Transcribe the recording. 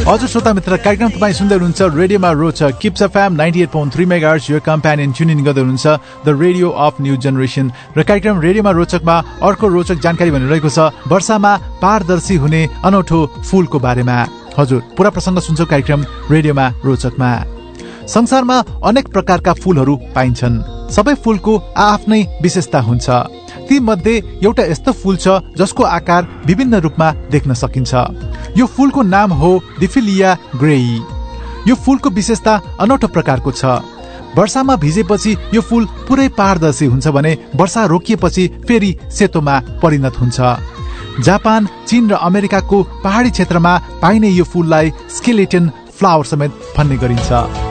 हजुर श्रोता मित्र, कार्यक्रम तपाईँ सुन्दै हुनुहुन्छ रेडियोमा रोचक किप्स एफएम 98.3 मेगाहर्ट्ज यो कम्प्यानियन ट्युनिङ गर्दै हुनुहुन्छ the radio of new generation. र कार्यक्रम रेडियोमा रोचकमा अर्को रोचक जानकारी भनिरहेको छ वर्षामा पारदर्शी हुने अनौठो फूलको बारेमा। हजुर, पूरा प्रसङ्ग सुन्छौ कार्यक्रम रेडियोमा रोचकमा। संसारमा अनेक प्रकारका फूलहरू पाइन्छन्। सबै फूलको आफ्नै विशेषता हुन्छ। ती मध्ये एउटा यस्तो फूल छ जसको आकार विभिन्न रूपमा देख्न सकिन्छ। यो फूलको नाम हो डिफिलिया ग्रेई। यो फूलको विशेषता अनौठो प्रकारको छ। वर्षामा भिजेपछि यो फूल पुरै पारदर्शी हुन्छ भने वर्षा रोकिएपछि फेरि सेतोमा परिणत हुन्छ। जापान, चीन र अमेरिकाको पहाडी क्षेत्रमा पाइने यो फूललाई स्केलेटन फ्लावर समेत भन्ने गरिन्छ।